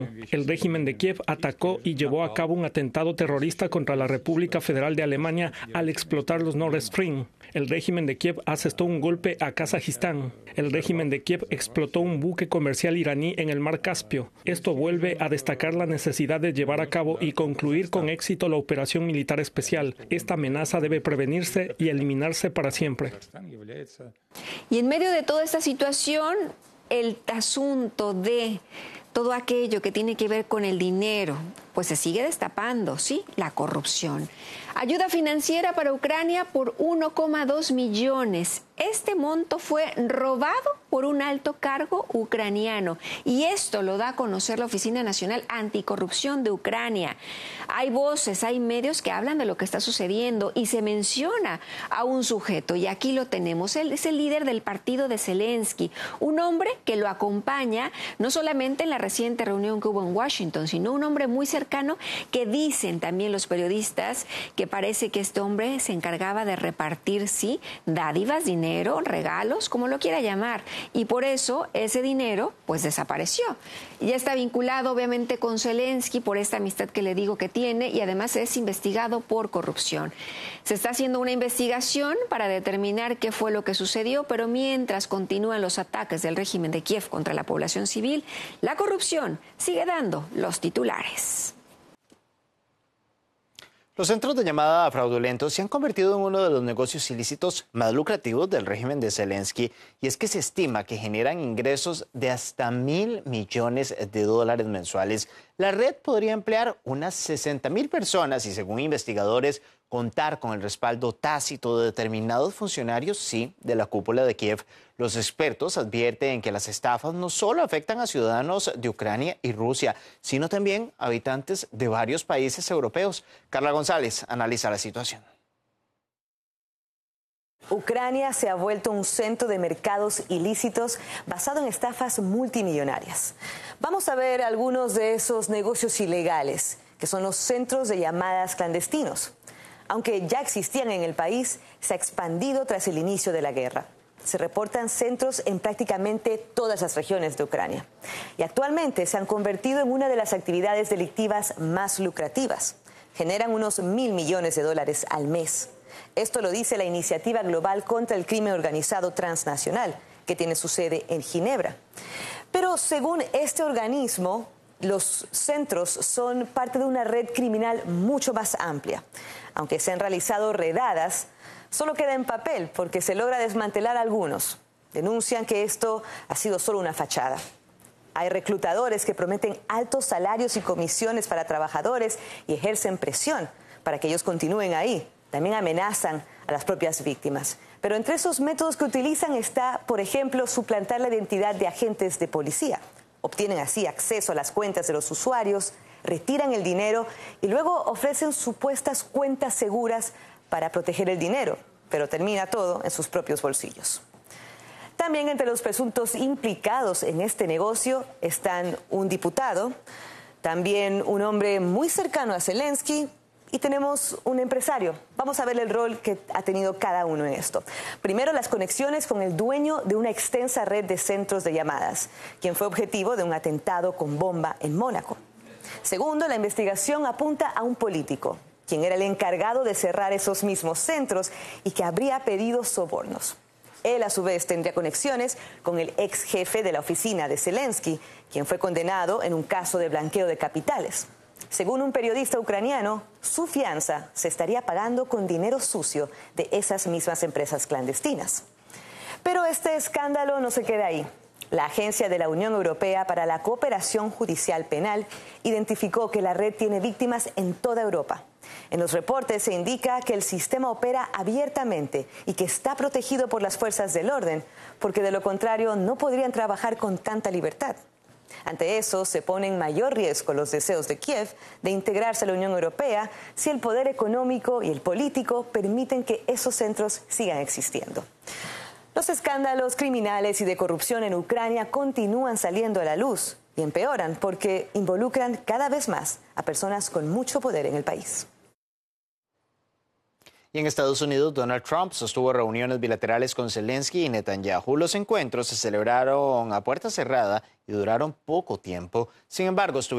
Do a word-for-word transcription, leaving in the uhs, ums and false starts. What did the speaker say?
El régimen de Kiev atacó y llevó a cabo un atentado terrorista contra la República Federal de Alemania al explotar los Nord Stream. El régimen de Kiev asestó un golpe a Kazajistán. El régimen de Kiev explotó un buque comercial iraní en el mar Caspio. Esto vuelve a destacar la necesidad de llevar a cabo y concluir con éxito la operación militar especial. Esta amenaza debe prevenirse y eliminarse para siempre. Y en medio de toda esta situación, el asunto de todo aquello que tiene que ver con el dinero, pues se sigue destapando, ¿sí? La corrupción. Ayuda financiera para Ucrania por uno coma dos millones. Este monto fue robado por un alto cargo ucraniano y esto lo da a conocer la Oficina Nacional Anticorrupción de Ucrania. Hay voces, hay medios que hablan de lo que está sucediendo y se menciona a un sujeto y aquí lo tenemos. Él es el líder del partido de Zelensky, un hombre que lo acompaña no solamente en la reciente reunión que hubo en Washington, sino un hombre muy cercano que dicen también los periodistas que parece que este hombre se encargaba de repartir, sí, dádivas, dinero, regalos, como lo quiera llamar. Y por eso ese dinero pues desapareció. Ya está vinculado obviamente con Zelensky por esta amistad que le digo que tiene y además es investigado por corrupción. Se está haciendo una investigación para determinar qué fue lo que sucedió, pero mientras continúan los ataques del régimen de Kiev contra la población civil, la corrupción sigue dando los titulares. Los centros de llamada fraudulentos se han convertido en uno de los negocios ilícitos más lucrativos del régimen de Zelensky, y es que se estima que generan ingresos de hasta mil millones de dólares mensuales. La red podría emplear unas sesenta mil personas y, según investigadores, contar con el respaldo tácito de determinados funcionarios, sí, de la cúpula de Kiev. Los expertos advierten que las estafas no solo afectan a ciudadanos de Ucrania y Rusia, sino también a habitantes de varios países europeos. Carla González analiza la situación. Ucrania se ha vuelto un centro de mercados ilícitos basado en estafas multimillonarias. Vamos a ver algunos de esos negocios ilegales, que son los centros de llamadas clandestinos. Aunque ya existían en el país, se ha expandido tras el inicio de la guerra. Se reportan centros en prácticamente todas las regiones de Ucrania. Y actualmente se han convertido en una de las actividades delictivas más lucrativas. Generan unos mil millones de dólares al mes. Esto lo dice la Iniciativa Global contra el Crimen Organizado Transnacional, que tiene su sede en Ginebra. Pero según este organismo, los centros son parte de una red criminal mucho más amplia. Aunque se han realizado redadas, solo queda en papel porque se logra desmantelar algunos. Denuncian que esto ha sido solo una fachada. Hay reclutadores que prometen altos salarios y comisiones para trabajadores y ejercen presión para que ellos continúen ahí. También amenazan a las propias víctimas. Pero entre esos métodos que utilizan está, por ejemplo, suplantar la identidad de agentes de policía. Obtienen así acceso a las cuentas de los usuarios, retiran el dinero y luego ofrecen supuestas cuentas seguras para proteger el dinero, pero termina todo en sus propios bolsillos. También entre los presuntos implicados en este negocio están un diputado, también un hombre muy cercano a Zelensky y tenemos un empresario. Vamos a ver el rol que ha tenido cada uno en esto. Primero, las conexiones con el dueño de una extensa red de centros de llamadas, quien fue objetivo de un atentado con bomba en Mónaco. Segundo, la investigación apunta a un político, quien era el encargado de cerrar esos mismos centros y que habría pedido sobornos. Él, a su vez, tendría conexiones con el ex jefe de la oficina de Zelensky, quien fue condenado en un caso de blanqueo de capitales. Según un periodista ucraniano, su fianza se estaría pagando con dinero sucio de esas mismas empresas clandestinas. Pero este escándalo no se queda ahí. La Agencia de la Unión Europea para la Cooperación Judicial Penal identificó que la red tiene víctimas en toda Europa. En los reportes se indica que el sistema opera abiertamente y que está protegido por las fuerzas del orden, porque de lo contrario no podrían trabajar con tanta libertad. Ante eso, se pone en mayor riesgo los deseos de Kiev de integrarse a la Unión Europea si el poder económico y el político permiten que esos centros sigan existiendo. Los escándalos criminales y de corrupción en Ucrania continúan saliendo a la luz y empeoran porque involucran cada vez más a personas con mucho poder en el país. Y en Estados Unidos, Donald Trump sostuvo reuniones bilaterales con Zelensky y Netanyahu. Los encuentros se celebraron a puerta cerrada y duraron poco tiempo. Sin embargo, estuvieron